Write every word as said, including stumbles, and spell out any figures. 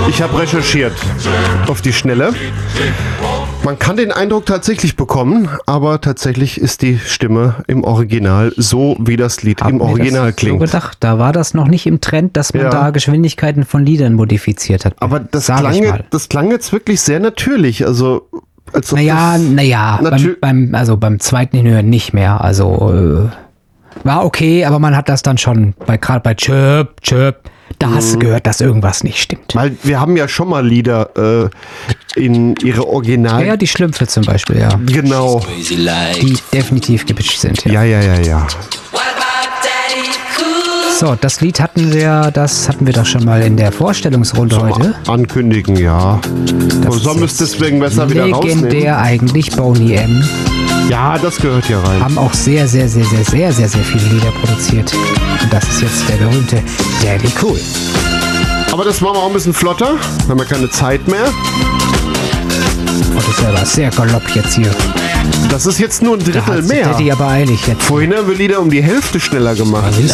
Ich habe recherchiert auf die Schnelle. Man kann den Eindruck tatsächlich bekommen, aber tatsächlich ist die Stimme im Original so, wie das Lied Hab im mir Original das klingt. So gedacht, da war das noch nicht im Trend, dass man Ja. da Geschwindigkeiten von Liedern modifiziert hat. Aber das Sag ich klang, mal. das klang jetzt wirklich sehr natürlich. Also, als ob Naja, das naja, natür- beim, beim, also beim zweiten Hinhören nicht mehr. Also äh, war okay, aber man hat das dann schon, bei gerade bei Chirp, Chirp, da hast du gehört, dass irgendwas nicht stimmt. Weil wir haben ja schon mal Lieder äh, in ihre Original... Ja, die Schlümpfe zum Beispiel, ja. Genau. Die definitiv gepitcht sind, ja. Ja, ja, ja, ja. So, das Lied hatten wir, das hatten wir doch schon mal in der Vorstellungsrunde heute. Ankündigen, ja. Das Sollen wir es ist deswegen besser wieder rausnehmen? legendär eigentlich, Boney M. Ja, das gehört hier rein. Haben auch sehr, sehr, sehr, sehr, sehr, sehr, sehr viele Lieder produziert. Und das ist jetzt der berühmte Daddy Cool. Aber das machen wir auch ein bisschen flotter. Haben wir keine Zeit mehr. Und das ist ja aber sehr galopp jetzt hier. Das ist jetzt nur ein Da Drittel hat sich mehr. Daddy aber eilig jetzt. Vorhin haben wir Lieder um die Hälfte schneller gemacht. Was ist